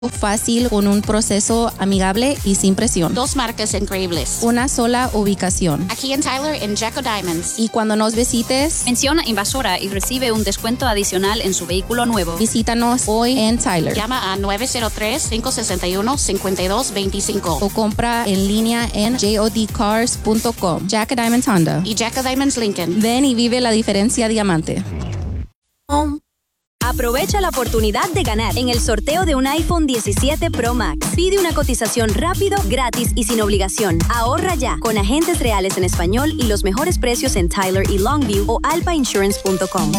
fácil con un proceso amigable y sin presión. 2 marcas increíbles. Una sola ubicación. Aquí en Tyler, en Jaco Diamonds. Y cuando nos visites, menciona Invasora y recibe un descuento adicional en su vehículo nuevo. Visítanos hoy en Tyler. Llama a 903-561-5225. O compra en línea en jodcars.com. Jaco Diamonds Honda. Y Jaco Diamonds Lincoln. Ven y vive la diferencia diamante. Aprovecha la oportunidad de ganar en el sorteo de un iPhone 17 Pro Max. Pide una cotización rápido, gratis y sin obligación. Ahorra ya con agentes reales en español y los mejores precios en Tyler y Longview o alpainsurance.com.